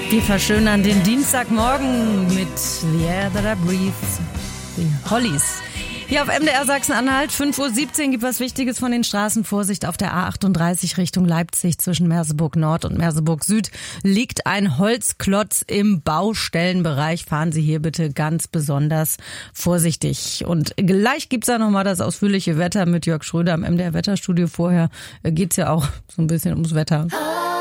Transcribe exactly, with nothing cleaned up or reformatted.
Wir verschönern den Dienstagmorgen mit The Air That I Breathe, die Hollies. Hier auf M D R Sachsen-Anhalt, fünf Uhr siebzehn, gibt was Wichtiges von den Straßen. Vorsicht, auf der A achtunddreißig Richtung Leipzig zwischen Merseburg Nord und Merseburg Süd liegt ein Holzklotz im Baustellenbereich. Fahren Sie hier bitte ganz besonders vorsichtig. Und gleich gibt's da nochmal das ausführliche Wetter mit Jörg Schröder im M D R Wetterstudio. Vorher geht's ja auch so ein bisschen ums Wetter.